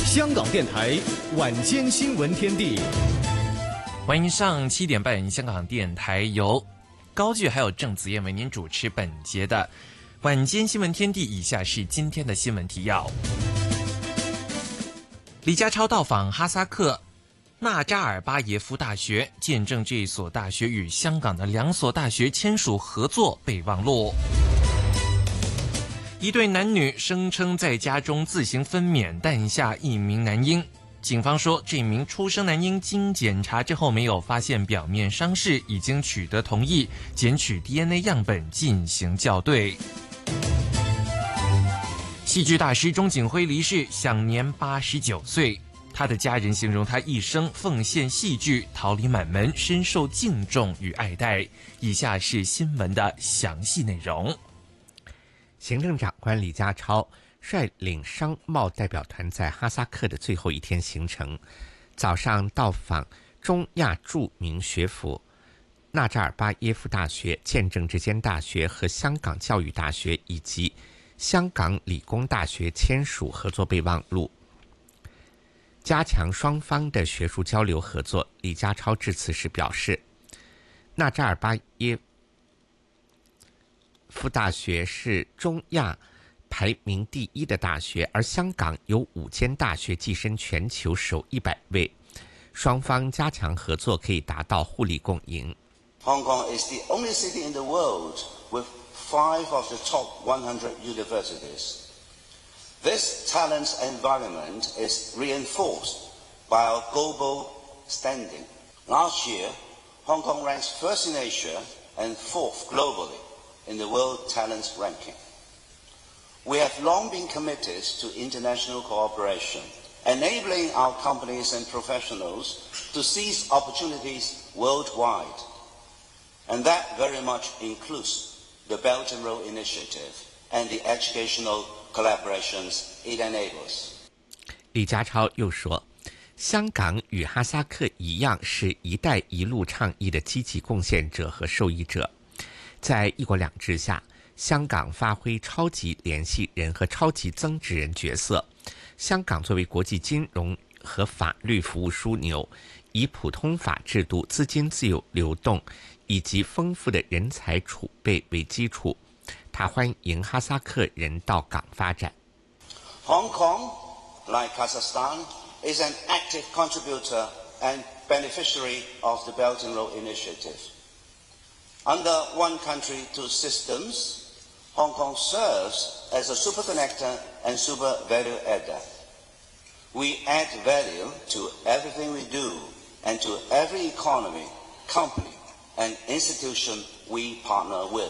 香港电台晚间新闻天地， 欢迎上7点半，香港电台由高炬还有郑子燕为您主持本节的晚间新闻天地。以下是今天的新闻提要：李家超到访哈萨克纳扎尔巴耶夫大学，见证这所大学与香港的2所大学签署合作备忘录。一对男女声称在家中自行分娩诞下一名男婴，警方说这名出生男婴经检查之后没有发现表面伤势，已经取得同意检取 DNA 样本进行校对。戏剧大师钟景辉离世，享年89岁。他的家人形容他一生奉献戏剧，桃李满门，深受敬重与爱戴。以下是新闻的详细内容。 行政长官李家超率领商贸代表团在哈萨克的最后一天行程，早上到访中亚著名学府纳扎尔巴耶夫大学，见证这间大学和香港教育大学以及香港理工大学签署合作备忘录，加强双方的学术交流合作。李家超致辞时表示，纳扎尔巴耶夫大学是中亚排名第1的大学，而香港有5间大学跻身全球首100位，双方加强合作可以达到互利共赢。 Hong Kong is the only city in the world with 5 of the top 100 universities. This talent environment is reinforced by our global standing. Last year, Hong Kong ranks first in Asia and 4th globally in the World Talent Ranking. We have long been committed to international cooperation, enabling our companies and professionals to seize opportunities worldwide. And that very much includes the Belt and Road Initiative and the educational collaborations it enables. 李家超又说，香港与哈萨克一样是一带一路倡议的积极贡献者和受益者。在一国两制下，香港发挥超级联系人和超级增值人角色。香港作为国际金融和法律服务枢纽，以普通法制度、资金自由流动以及丰富的人才储备为基础。他欢迎哈萨克人到港发展。 Hong Kong, like Kazakhstan, is an active contributor and beneficiary of the Belt and Road Initiative. Under one country, two systems, Hong Kong serves as a super connector and super value adder. We add value to everything we do and to every economy, company, and institution we partner with.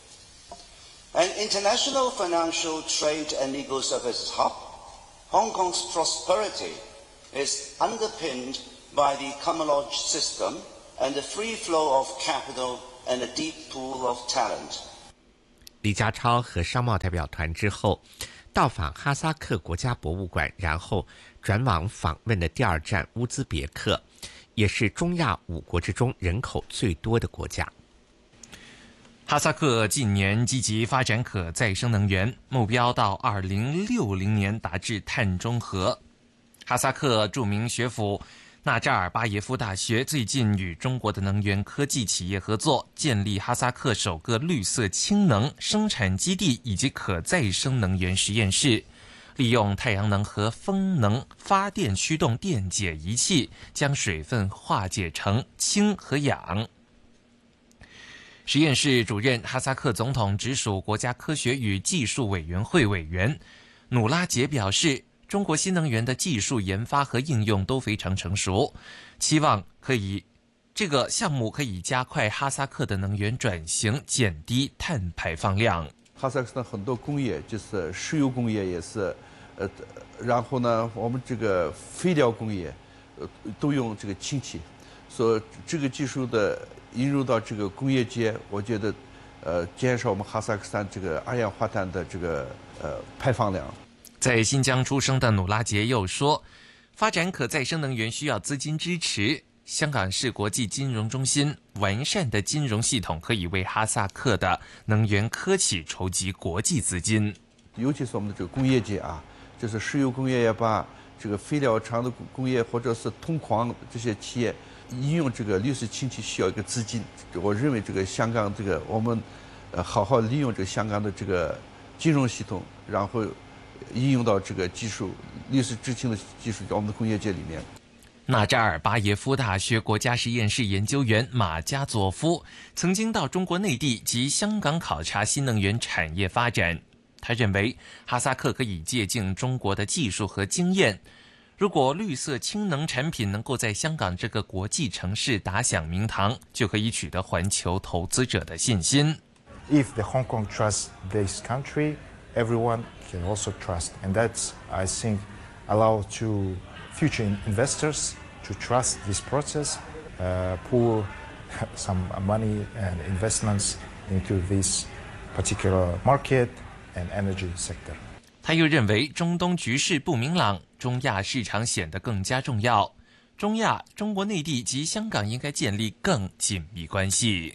An international financial trade and legal services hub, Hong Kong's prosperity is underpinned by the common law system and the free flow of capital and a deep pool of talent. 李家超和商贸代表团之后到访哈萨克国家博物馆，然后转往访问的第2站乌兹别克，也是中亚5国之中人口最多的国家。 哈萨克近年积极发展可再生能源，目标到2060年达至碳中和。哈萨克著名学府纳扎尔巴耶夫大学最近与中国的能源科技企业合作，建立哈萨克首个绿色氢能生产基地以及可再生能源实验室，利用太阳能和风能发电驱动电解仪器，将水分化解成氢和氧。实验室主任哈萨克总统直属国家科学与技术委员会委员努拉杰表示，中国新能源的技术研发和应用都非常成熟，期望这个项目可以加快哈萨克的能源转型，减低碳排放量。 哈萨克斯坦很多工业，就是石油工业也是，然后呢，我们这个废料工业，都用这个氢气，所以这个技术的引入到这个工业界，我觉得，减少我们哈萨克斯坦这个二氧化碳的这个排放量。 在新疆出生的努拉杰又说，发展可再生能源需要资金支持。香港是国际金融中心，完善的金融系统可以为哈萨克的能源科企筹集国际资金。 尤其是我们的这个工业界啊，就是石油工业也罢， 这个废料厂的工业或者是铜矿这些企业应用这个绿色氢气需要一个资金。我认为这个香港这个我们好好利用这个香港的这个金融系统，然后应用到这个技术，绿色制氢的技术在我们的工业界里面。 纳扎尔巴耶夫大学国家实验室研究员马加佐夫曾经到中国内地及香港考察新能源产业发展。他认为哈萨克可以借鉴中国的技术和经验，如果绿色氢能产品能够在香港这个国际城市打响名堂，就可以取得环球投资者的信心。 If the Hong Kong trusts this country, everyone can also trust, and that's, I think, allow to future investors to trust this process, pour some money and investments into this particular market and energy sector. 他又认为中东局势不明朗，中亚市场显得更加重要。中亚、中国内地及香港应该建立更紧密关系。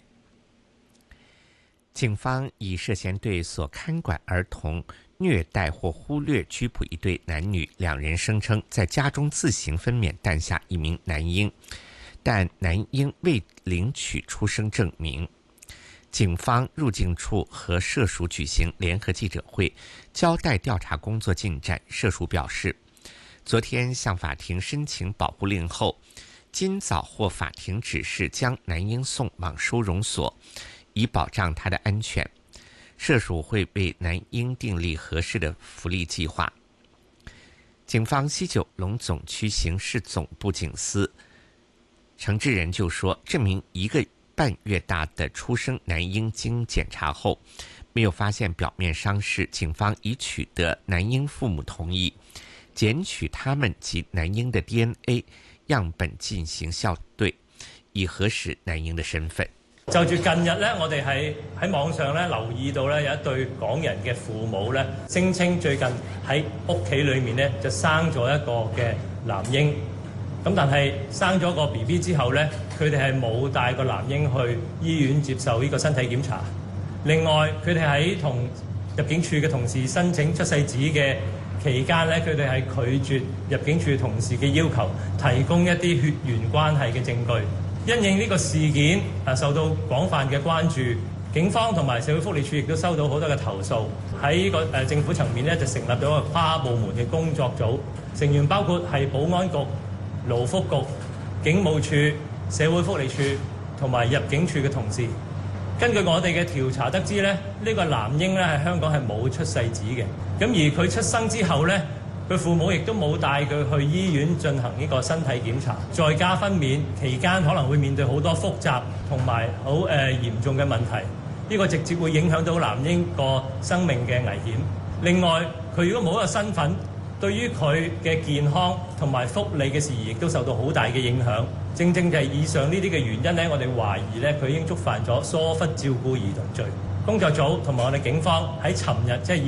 警方以涉嫌对所看管儿童虐待或忽略拘捕一对男女，两人声称在家中自行分娩诞下一名男婴，但男婴未领取出生证明。警方、入境处和涉署举行联合记者会，交代调查工作进展。涉署表示，昨天向法庭申请保护令后，今早获法庭指示将男婴送往收容所，以保障他的安全。涉署会为男婴订立合适的福利计划。警方西九龙总区刑事总部警司程志仁就说，这名1个半月大的出生男婴经检查后，没有发现表面伤势，警方已取得男婴父母同意，检取他们及男婴的 DNA 样本進行校對，以核實男嬰的身份。 就住近日咧，我哋喺網上咧留意到咧有一對港人嘅父母咧，聲稱最近喺屋企裏面咧就生咗一個嘅男嬰，咁但係生咗個 BB 之後咧，佢哋係冇帶個男嬰去醫院接受呢個身體檢查。另外，佢哋喺同入境處嘅同事申請出世紙嘅期間咧，佢哋係拒絕入境處同事嘅要求，提供一啲血緣關係嘅證據。因應呢個事件受到廣泛嘅關注，警方同埋社會福利署亦都收到好多嘅投訴。喺個政府層面咧，就成立咗一個跨部門嘅工作組，成員包括係保安局、勞福局、警務處、社會福利署同埋入境處嘅同事。根據我哋嘅調查得知咧，呢個男嬰咧喺香港係冇出世紙嘅，咁而佢出生之後咧，佢父母亦都冇帶佢去醫院進行呢個身體檢查，在家分娩期間可能會面對好多複雜同埋好嚴重嘅問題，呢個直接會影響到男嬰個生命嘅危險。另外，佢如果冇一個身份，對於佢嘅健康同埋福利嘅事宜亦都受到好大嘅影響。正正就係以上呢啲嘅原因咧，我哋懷疑咧佢已經觸犯咗疏忽照顧兒童罪。工作組同埋我哋警方喺尋日即係